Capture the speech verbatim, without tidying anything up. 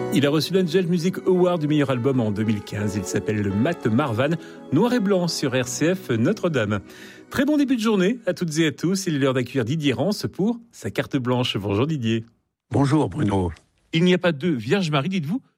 Il a reçu l'Angel Music Award du meilleur album en deux mille quinze. Il s'appelle le Matt Marvan, noir et blanc sur R C F Notre-Dame. Très bon début de journée à toutes et à tous. Il est l'heure d'accueillir Didier Rance pour sa carte blanche. Bonjour Didier. Bonjour Bruno. Il n'y a pas de Vierge Marie, dites-vous,